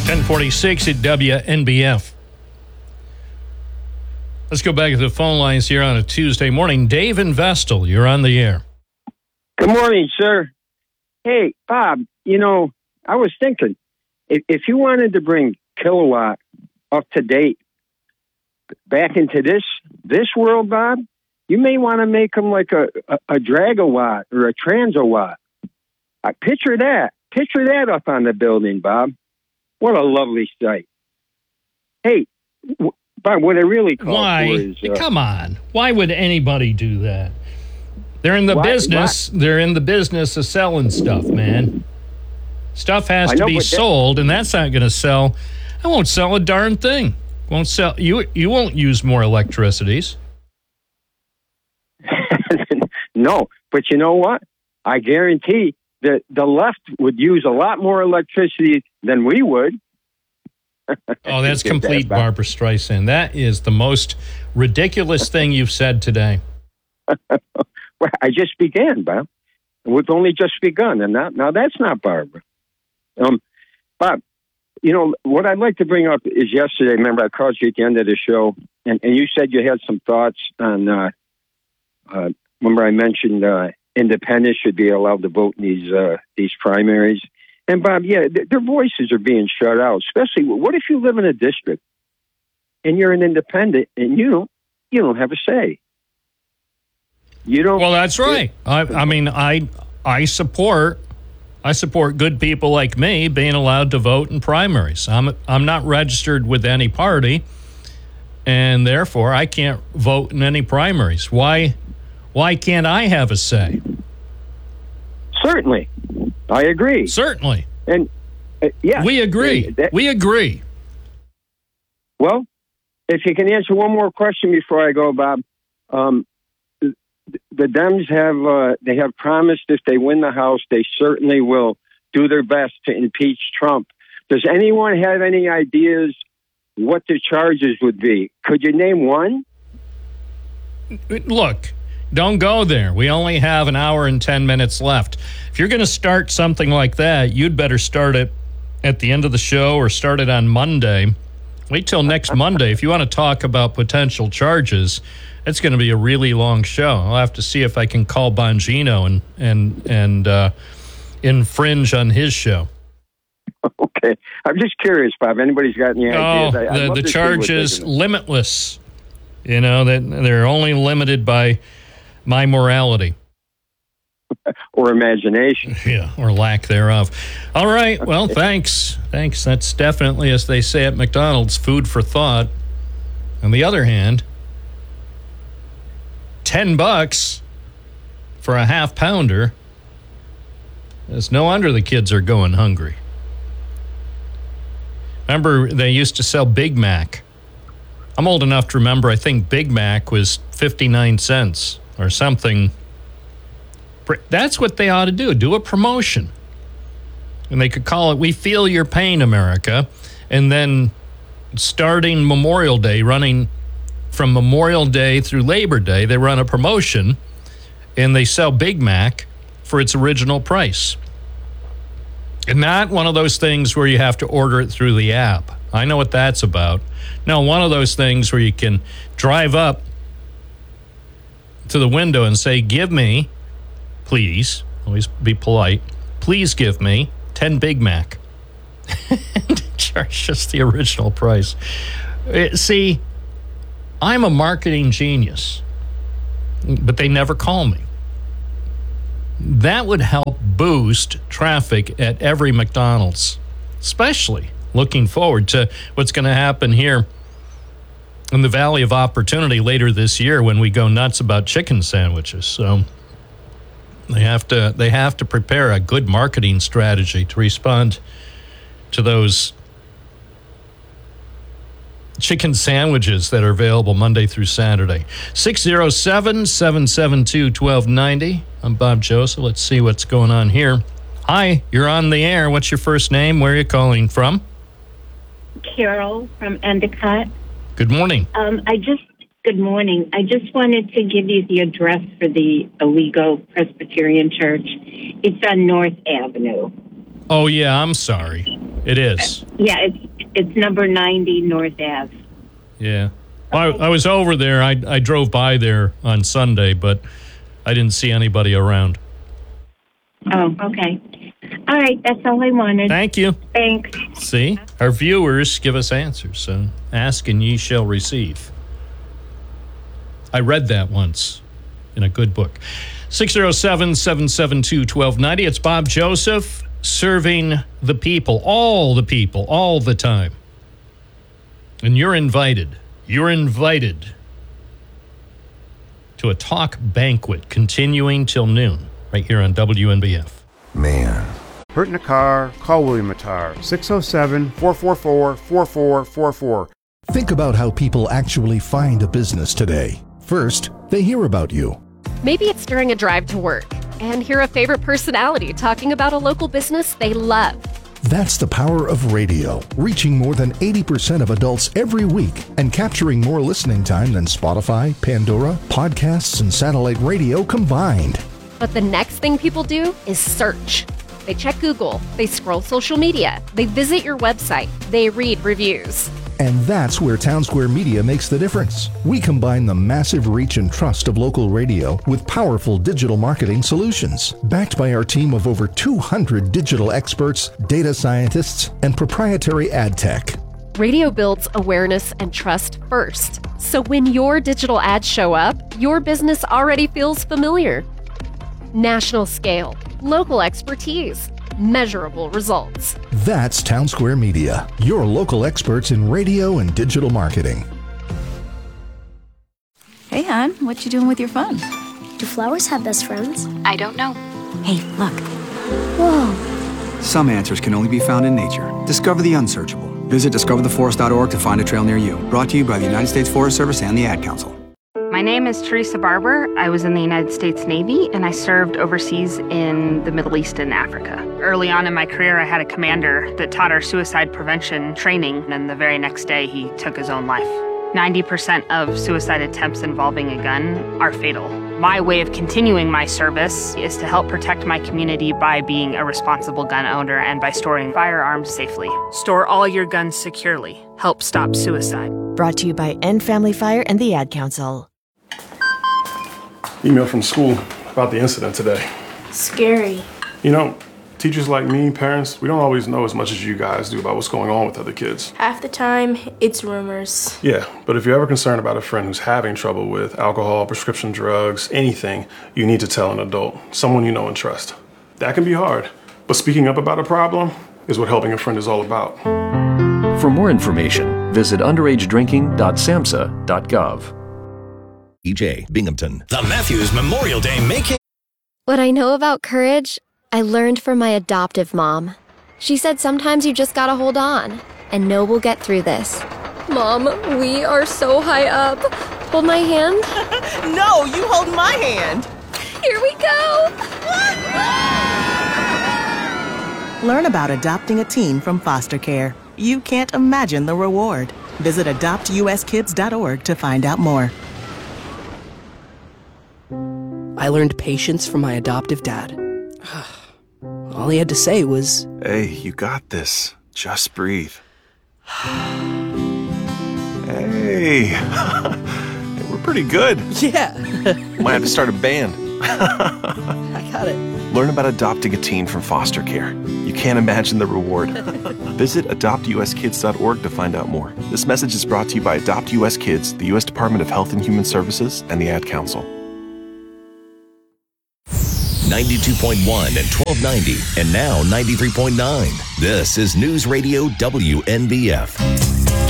1046 at WNBF. Let's go back to the phone lines here on a Tuesday morning. Dave in Vestal, you're on the air. Good morning, sir. Hey, Bob, I was thinking, if you wanted to bring Kilowatt up to date back into this world, Bob, you may want to make them like a Dragawatt or a Transawatt. Picture that up on the building, Bob. What a lovely sight. Hey, Bob, what I really call for is... Come on. Why would anybody do that? They're in the business. They're in the business of selling stuff, man. Stuff has to be sold, and that's not going to sell. I won't sell a darn thing. Won't sell. You won't use more electricities. No, but you know what? I guarantee that the left would use a lot more electricity than we would. Oh, that's complete Barbara Streisand. That is the most ridiculous thing you've said today. Well, I just began, Bob. We've only just begun, and now that's not Barbara. Bob, what I'd like to bring up is yesterday. Remember, I called you at the end of the show, and you said you had some thoughts on. Remember, I mentioned independents should be allowed to vote in these primaries. And Bob, yeah, their voices are being shut out. Especially, what if you live in a district and you're an independent and you don't have a say? You don't. Well, that's right. I support good people like me being allowed to vote in primaries. I'm not registered with any party, and therefore I can't vote in any primaries. Why can't I have a say? Certainly. I agree. Certainly. And yeah. We agree. We agree. Well, if you can answer one more question before I go, Bob. The Dems have promised if they win the House, they certainly will do their best to impeach Trump. Does anyone have any ideas what the charges would be? Could you name one? Look, don't go there. We only have an hour and 10 minutes left. If you're going to start something like that, you'd better start it at the end of the show or start it on Monday. Wait till next Monday. If you want to talk about potential charges, it's going to be a really long show. I'll have to see if I can call Bongino and infringe on his show. Okay. I'm just curious, Bob. Anybody's got any ideas? The charge is limitless. That they're only limited by my morality. Or imagination. Yeah, or lack thereof. All right. Well, thanks. That's definitely, as they say at McDonald's, food for thought. On the other hand, $10 for a half pounder. It's no wonder the kids are going hungry. Remember, they used to sell Big Mac. I'm old enough to remember, I think Big Mac was 59 cents or something. That's what they ought to do. Do a promotion. And they could call it, We Feel Your Pain, America. And then starting Memorial Day, running from Memorial Day through Labor Day, they run a promotion and they sell Big Mac for its original price. And not one of those things where you have to order it through the app. I know what that's about. No, one of those things where you can drive up to the window and say, give me, please, always be polite, please give me 10 Big Mac. And charge just the original price. See, I'm a marketing genius, but they never call me. That would help boost traffic at every McDonald's, especially looking forward to what's going to happen here in the Valley of Opportunity later this year when we go nuts about chicken sandwiches. So they have to prepare a good marketing strategy to respond to those chicken sandwiches that are available Monday through Saturday. 607-772-1290. I'm Bob Joseph. Let's see what's going on here. Hi, you're on the air. What's your first name? Where are you calling from? Carol from Endicott. Good morning. Good morning. I just wanted to give you the address for the Owego Presbyterian Church. It's on North Avenue. Oh, yeah, I'm sorry. It is. Yeah, it's number 90 North Ave. Yeah. I was over there. I drove by there on Sunday, but I didn't see anybody around. Oh, okay. All right, that's all I wanted. Thank you. Thanks. See? Our viewers give us answers, so ask and ye shall receive. I read that once in a good book. 607-772-1290. It's Bob Joseph serving the people, all the time. And you're invited. You're invited to a talk banquet continuing till noon right here on WNBF. Man. Hurt in a car? Call William Attar. 607-444-4444. Think about how people actually find a business today. First, they hear about you. Maybe it's during a drive to work and hear a favorite personality talking about a local business they love. That's the power of radio, reaching more than 80% of adults every week and capturing more listening time than Spotify, Pandora, podcasts, and satellite radio combined. But the next thing people do is search. They check Google, they scroll social media, they visit your website, they read reviews. And that's where Townsquare Media makes the difference. We combine the massive reach and trust of local radio with powerful digital marketing solutions, backed by our team of over 200 digital experts, data scientists, and proprietary ad tech. Radio builds awareness and trust first. So when your digital ads show up, your business already feels familiar. National scale, local expertise, measurable results. That's Townsquare Media, your local experts in radio and digital marketing. Hey, hon, what you doing with your phone? Do flowers have best friends? I don't know. Hey, look. Whoa. Some answers can only be found in nature. Discover the unsearchable. Visit discovertheforest.org to find a trail near you. Brought to you by the United States Forest Service and the Ad Council. My name is Teresa Barber. I was in the United States Navy, and I served overseas in the Middle East and Africa. Early on in my career, I had a commander that taught our suicide prevention training, and the very next day, he took his own life. 90% of suicide attempts involving a gun are fatal. My way of continuing my service is to help protect my community by being a responsible gun owner and by storing firearms safely. Store all your guns securely. Help stop suicide. Brought to you by End Family Fire and the Ad Council. Email from school about the incident today. Scary. You know, teachers like me, parents, we don't always know as much as you guys do about what's going on with other kids. Half the time, it's rumors. Yeah, but if you're ever concerned about a friend who's having trouble with alcohol, prescription drugs, anything, you need to tell an adult, someone you know and trust. That can be hard, but speaking up about a problem is what helping a friend is all about. For more information, visit underagedrinking.samhsa.gov. EJ Binghamton. The Matthews Memorial Day Make It. What I know about courage, I learned from my adoptive mom. She said sometimes you just gotta hold on and know we'll get through this. Mom, we are so high up. Hold my hand. No, you hold my hand. Here we go. Learn about adopting a teen from foster care. You can't imagine the reward. Visit adoptuskids.org to find out more. I learned patience from my adoptive dad. All he had to say was, "Hey, you got this. Just breathe." Hey, we're pretty good. Yeah. Might have to start a band. I got it. Learn about adopting a teen from foster care. You can't imagine the reward. Visit adoptuskids.org to find out more. This message is brought to you by Adopt US Kids, the U.S. Department of Health and Human Services, and the Ad Council. 92.1 and 1290, and now 93.9. This is News Radio WNBF.